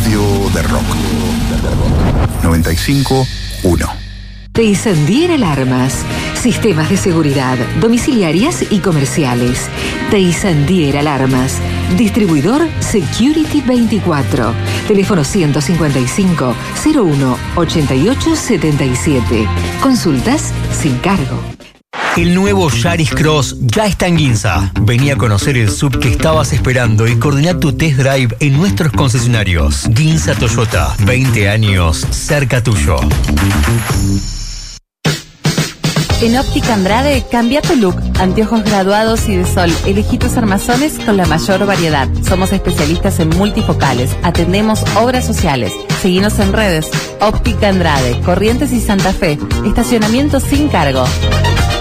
radio de rock. 95.1. Teisandier Alarmas. Sistemas de seguridad, domiciliarias y comerciales. Teisandier Alarmas. Distribuidor Security 24. Teléfono 155 01 88 77. Consultas sin cargo. El nuevo Yaris Cross ya está en Ginza. Vení a conocer el sub que estabas esperando y coordinar tu test drive en nuestros concesionarios. Ginza Toyota, 20 años cerca tuyo. En Óptica Andrade, cambia tu look. Anteojos graduados y de sol. Elegí tus armazones con la mayor variedad. Somos especialistas en multifocales. Atendemos obras sociales. Seguinos en redes. Óptica Andrade, Corrientes y Santa Fe. Estacionamiento sin cargo.